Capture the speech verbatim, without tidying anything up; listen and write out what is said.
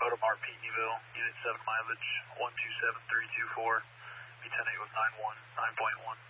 Modem R P Evo, Unit seven mileage, one two seven three two four, be ten eight with nine one, nine point one.